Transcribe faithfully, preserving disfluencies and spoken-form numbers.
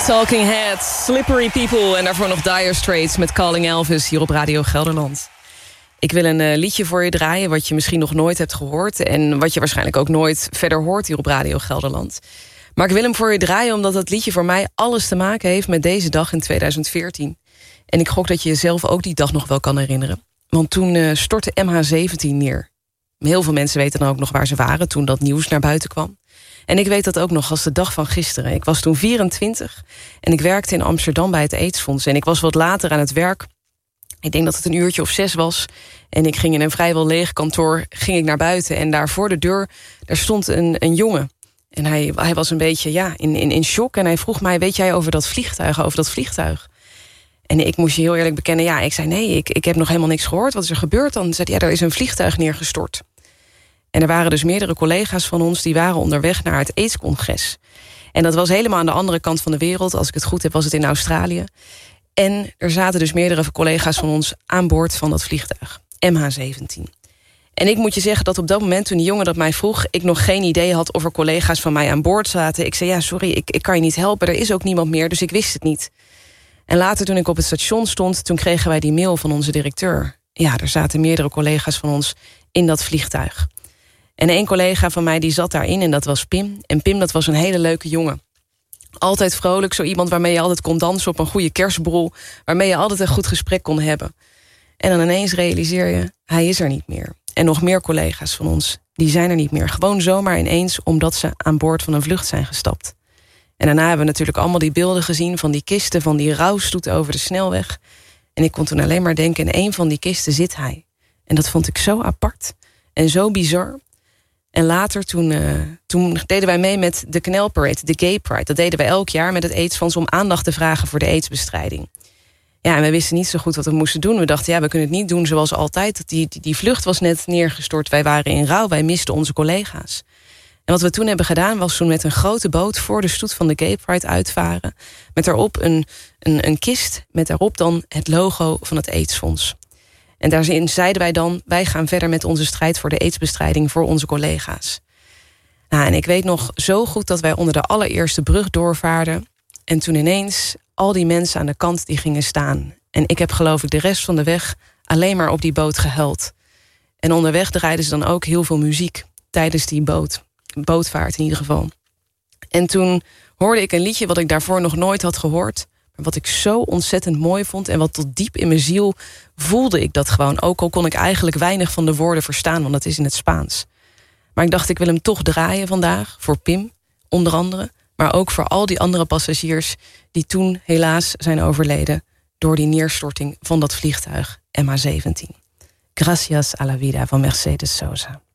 Talking Heads, Slippery People en daarvoor nog Dire Straits met Calling Elvis hier op Radio Gelderland. Ik wil een uh, liedje voor je draaien wat je misschien nog nooit hebt gehoord en wat je waarschijnlijk ook nooit verder hoort hier op Radio Gelderland. Maar ik wil hem voor je draaien omdat dat liedje voor mij alles te maken heeft met deze dag in tweeduizend veertien. En ik gok dat je jezelf ook die dag nog wel kan herinneren. Want toen uh, stortte M H zeventien neer. Heel veel mensen weten dan ook nog waar ze waren toen dat nieuws naar buiten kwam. En ik weet dat ook nog als de dag van gisteren. Ik was toen vierentwintig en ik werkte in Amsterdam bij het AIDS-fonds. En ik was wat later aan het werk. Ik denk dat het een uurtje of zes was. En ik ging in een vrijwel leeg kantoor ging ik naar buiten. En daar voor de deur daar stond een, een jongen. En hij, hij was een beetje ja, in, in, in shock. En hij vroeg mij, weet jij over dat vliegtuig, over dat vliegtuig? En ik moest je heel eerlijk bekennen, ja, ik zei nee, ik, ik heb nog helemaal niks gehoord. Wat is er gebeurd? Dan zei hij, ja, er is een vliegtuig neergestort. En er waren dus meerdere collega's van ons die waren onderweg naar het AIDS-congres. En dat was helemaal aan de andere kant van de wereld. Als ik het goed heb, was het in Australië. En er zaten dus meerdere collega's van ons aan boord van dat vliegtuig. M H zeventien. En ik moet je zeggen dat op dat moment, toen die jongen dat mij vroeg, ik nog geen idee had of er collega's van mij aan boord zaten. Ik zei, ja, sorry, ik, ik kan je niet helpen. Er is ook niemand meer, dus ik wist het niet. En later, toen ik op het station stond, toen kregen wij die mail van onze directeur. Ja, er zaten meerdere collega's van ons in dat vliegtuig. En één collega van mij die zat daarin en dat was Pim. En Pim, dat was een hele leuke jongen. Altijd vrolijk, zo iemand waarmee je altijd kon dansen op een goede kerstborrel, waarmee je altijd een goed gesprek kon hebben. En dan ineens realiseer je, hij is er niet meer. En nog meer collega's van ons, die zijn er niet meer. Gewoon zomaar ineens omdat ze aan boord van een vlucht zijn gestapt. En daarna hebben we natuurlijk allemaal die beelden gezien van die kisten, van die rouwstoet over de snelweg. En ik kon toen alleen maar denken, in één van die kisten zit hij. En dat vond ik zo apart en zo bizar. En later, toen, uh, toen deden wij mee met de Canal Parade, de Gay Pride. Dat deden wij elk jaar met het AIDS-fonds om aandacht te vragen voor de AIDS-bestrijding. Ja, en we wisten niet zo goed wat we moesten doen. We dachten, ja, we kunnen het niet doen zoals altijd. Die, die, die vlucht was net neergestort. Wij waren in rouw, wij misten onze collega's. En wat we toen hebben gedaan, was toen met een grote boot voor de stoet van de Gay Pride uitvaren. Met daarop een, een, een kist, met daarop dan het logo van het AIDS-fonds. En daarin zeiden wij dan, wij gaan verder met onze strijd voor de aidsbestrijding voor onze collega's. Nou, en ik weet nog zo goed dat wij onder de allereerste brug doorvaarden. En toen ineens al die mensen aan de kant die gingen staan. En ik heb geloof ik de rest van de weg alleen maar op die boot gehuild. En onderweg draaiden ze dan ook heel veel muziek tijdens die boot. Bootvaart in ieder geval. En toen hoorde ik een liedje wat ik daarvoor nog nooit had gehoord. Maar wat ik zo ontzettend mooi vond en wat tot diep in mijn ziel voelde ik dat gewoon. Ook al kon ik eigenlijk weinig van de woorden verstaan, want dat is in het Spaans. Maar ik dacht, ik wil hem toch draaien vandaag. Voor Pim, onder andere. Maar ook voor al die andere passagiers die toen helaas zijn overleden door die neerstorting van dat vliegtuig M H zeventien. Gracias a la vida van Mercedes Sosa.